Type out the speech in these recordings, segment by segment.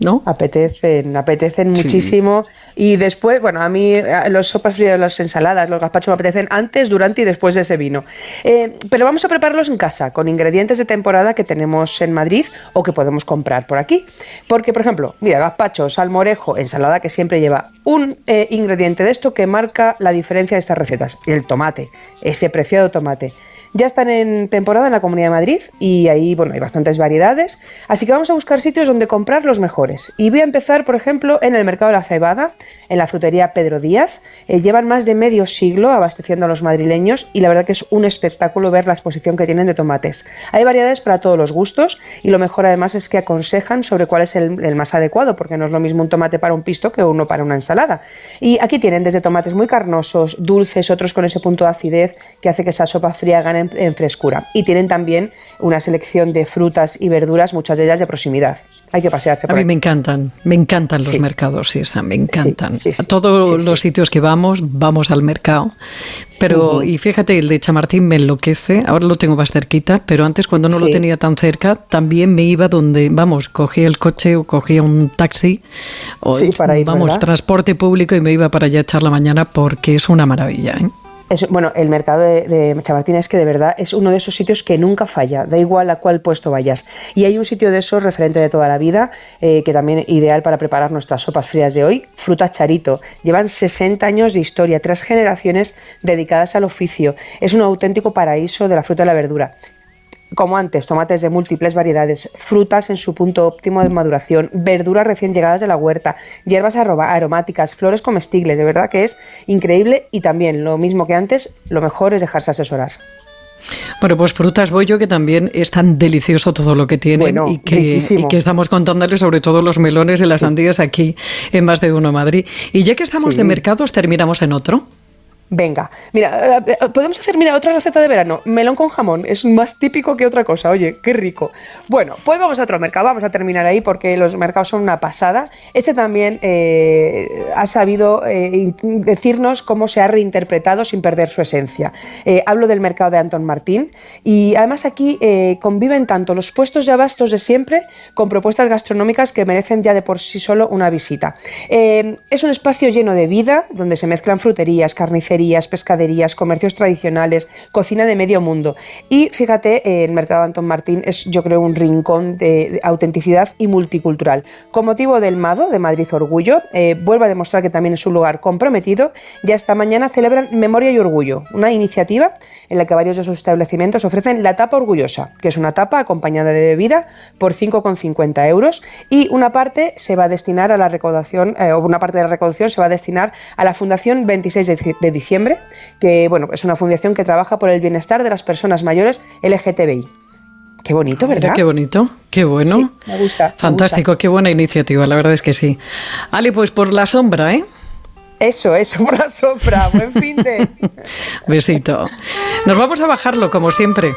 ¿no? Apetecen muchísimo. Y después, bueno, a mí los sopas frías, las ensaladas, los gazpachos me apetecen antes, durante y después de ese vino. Pero vamos a prepararlos en casa, con ingredientes de temporada que tenemos en Madrid o que podemos comprar por aquí. Porque, por ejemplo, mira, gazpacho, salmorejo, ensalada, que siempre lleva un ingrediente de esto que marca la diferencia de estas recetas, el tomate, ese preciado tomate. Ya están en temporada en la Comunidad de Madrid y ahí, bueno, hay bastantes variedades, así que vamos a buscar sitios donde comprar los mejores. Y voy a empezar, por ejemplo, en el Mercado de la Cebada, en la frutería Pedro Díaz. Llevan más de medio siglo abasteciendo a los madrileños y la verdad que es un espectáculo ver la exposición que tienen de tomates. Hay variedades para todos los gustos y lo mejor además es que aconsejan sobre cuál es el más adecuado, porque no es lo mismo un tomate para un pisto que uno para una ensalada. Y aquí tienen desde tomates muy carnosos, dulces, otros con ese punto de acidez que hace que esa sopa fría gane en frescura. Y tienen también una selección de frutas y verduras, muchas de ellas de proximidad. Hay que pasearse por ahí. A mí me encantan los mercados, Isa, me encantan. A todos los sitios que vamos al mercado. Pero, y fíjate, el de Chamartín me enloquece, ahora lo tengo más cerquita, pero antes cuando no lo tenía tan cerca, también me iba donde, cogía el coche o cogía un taxi, o para ir, transporte público y me iba para allá a echar la mañana porque es una maravilla, ¿eh? Bueno, el mercado de Chamartín es que de verdad es uno de esos sitios que nunca falla, da igual a cuál puesto vayas. Y hay un sitio de esos referente de toda la vida, que también ideal para preparar nuestras sopas frías de hoy, Fruta Charito. Llevan 60 años de historia, 3 generaciones dedicadas al oficio. Es un auténtico paraíso de la fruta y la verdura. Como antes, tomates de múltiples variedades, frutas en su punto óptimo de maduración, verduras recién llegadas de la huerta, hierbas aromáticas, flores comestibles, de verdad que es increíble y también, lo mismo que antes, lo mejor es dejarse asesorar. Bueno, pues Frutas Bollo, que también es tan delicioso todo lo que tienen y que estamos contándoles sobre todo los melones y las sandías aquí en Más de Uno Madrid. Y ya que estamos de mercados, terminamos en otro. Venga, mira, podemos hacer, otra receta de verano, melón con jamón, es más típico que otra cosa, oye, qué rico. Bueno, pues vamos a otro mercado, vamos a terminar ahí porque los mercados son una pasada. Este también ha sabido decirnos cómo se ha reinterpretado sin perder su esencia. Hablo del mercado de Antón Martín y además aquí conviven tanto los puestos de abastos de siempre con propuestas gastronómicas que merecen ya de por sí solo una visita. Es un espacio lleno de vida donde se mezclan fruterías, carnicerías, pescaderías, comercios tradicionales, cocina de medio mundo. Y fíjate, el mercado de Antón Martín es, yo creo, un rincón de autenticidad y multicultural. Con motivo del MADO, de Madrid Orgullo, vuelve a demostrar que también es un lugar comprometido. Ya esta mañana celebran Memoria y Orgullo, una iniciativa en la que varios de sus establecimientos ofrecen la tapa orgullosa, que es una tapa acompañada de bebida por 5,50 euros y una parte se va a destinar a la recaudación, una parte de la recaudación se va a destinar a la Fundación 26 de diciembre, que bueno, es una fundación que trabaja por el bienestar de las personas mayores LGTBI. Qué bonito, ¿verdad? Mira, qué bonito, qué bueno. Sí, me gusta. Fantástico, qué buena iniciativa, la verdad es que sí. Ale, pues por la sombra, ¿eh? Eso, por la sombra. Buen fin de... Besito. Nos vamos a bajarlo, como siempre.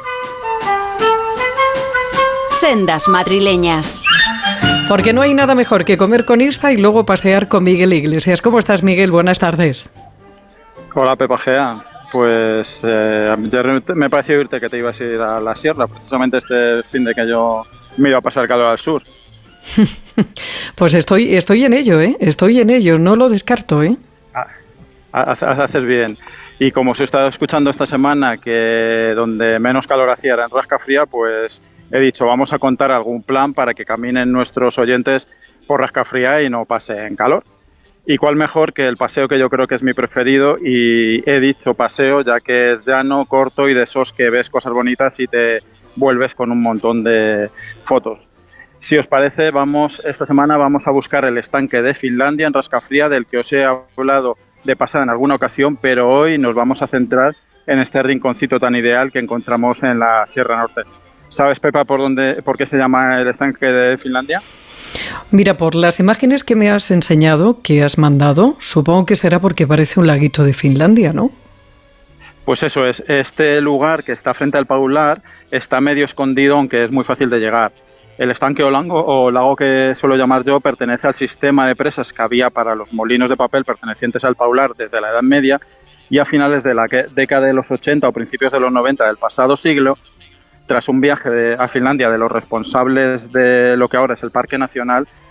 Sendas madrileñas. Porque no hay nada mejor que comer con Isa y luego pasear con Miguel Iglesias. ¿Cómo estás, Miguel? Buenas tardes. Hola, Pepa Gea. Pues me pareció oírte que te ibas a ir a la sierra, precisamente este fin de que yo me iba a pasar calor al sur. Pues estoy en ello, ¿eh? Estoy en ello, no lo descarto, ¿eh? Haces bien. Y como os he estado escuchando esta semana que donde menos calor hacía era en Rascafría, pues he dicho, vamos a contar algún plan para que caminen nuestros oyentes por Rascafría y no pasen calor. ¿Y cuál mejor que el paseo que yo creo que es mi preferido? Y he dicho paseo ya que es llano, corto y de esos que ves cosas bonitas y te vuelves con un montón de fotos. Si os parece, esta semana vamos a buscar el estanque de Finlandia en Rascafría, del que os he hablado de pasada en alguna ocasión, pero hoy nos vamos a centrar en este rinconcito tan ideal que encontramos en la Sierra Norte. ¿Sabes, Pepa, por qué se llama el estanque de Finlandia? Mira, por las imágenes que me has enseñado, que has mandado, supongo que será porque parece un laguito de Finlandia, ¿no? Pues eso es. Este lugar que está frente al Paular está medio escondido, aunque es muy fácil de llegar. El estanque o lago que suelo llamar yo pertenece al sistema de presas que había para los molinos de papel pertenecientes al Paular desde la Edad Media y a finales de la década de los 80 o principios de los 90 del pasado siglo. Tras un viaje a Finlandia de los responsables de lo que ahora es el Parque Nacional,